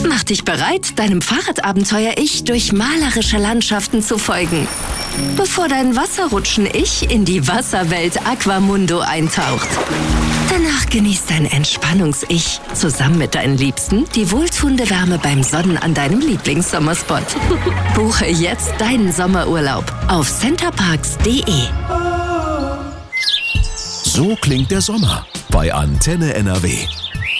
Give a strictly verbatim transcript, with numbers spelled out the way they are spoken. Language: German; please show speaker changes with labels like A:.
A: Mach dich bereit, deinem Fahrradabenteuer-Ich durch malerische Landschaften zu folgen, bevor dein Wasserrutschen-Ich in die Wasserwelt Aquamundo eintaucht. Danach genießt dein Entspannungs-Ich zusammen mit deinen Liebsten die wohltuende Wärme beim Sonnen an deinem Lieblingssommerspot. Buche jetzt deinen Sommerurlaub auf centerparks punkt de.
B: So klingt der Sommer bei Antenne N R W.